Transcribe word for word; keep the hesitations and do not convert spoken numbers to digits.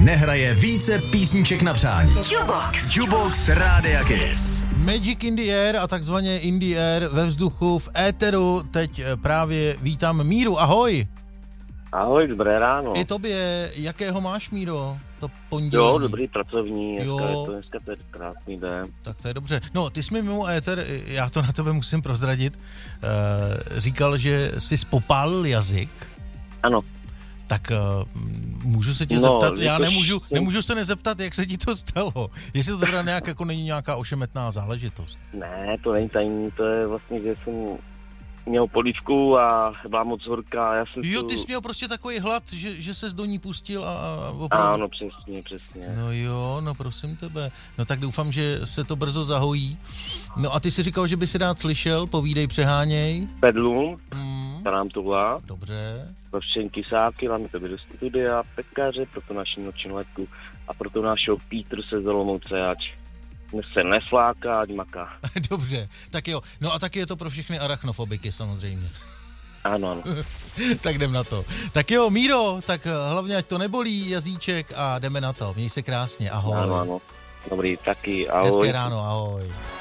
nehraje více písniček na přání. Jukebox. Jukebox Rádia Kiss. Magic in the air a takzvaně in the air ve vzduchu v éteru. Teď právě vítám Míru. Ahoj. Ahoj, dobré ráno. I tobě, jakého máš, Míro? To pondělí. Jo, dobrý pracovní, dneska jo. je to dneska to je krásný den. Tak to je dobře. No, ty jsi mi mimo éter, já to na tebe musím prozradit, uh, říkal, že jsi spopálil jazyk. Ano. Tak uh, můžu se tě no, zeptat, já to nemůžu, jsem... nemůžu se nezeptat, jak se ti to stalo. Jestli to teda nějak, jako není nějaká ošemetná záležitost. Ne, to není tajný, to je vlastně, že jsem měl polívku a byla moc horká. Já jsem jo, tu... ty jsi měl prostě takový hlad, že, že ses do ní pustil a, a opravdu... Ano, přesně, přesně. No jo, no prosím tebe. No tak doufám, že se to brzo zahojí. No a ty si říkal, že by si rád slyšel, povídej, přeháněj. Pedlům, Mm. starám to volá. Dobře. Vlvštěn kysáky, máme tebe do studia, pekaře, pro to naši noční letku a pro to našeho Pítru se z Olomouce, ať se nefláká, ať maká. Dobře, tak jo. No a taky je to pro všechny arachnofobiky samozřejmě. Ano, ano. Tak jdem na to. Tak jo, Míro, tak hlavně ať to nebolí jazyček a jdeme na to. Měj se krásně, ahoj. Ano, ano. Dobrý, taky, ahoj. Hezké ráno, ahoj.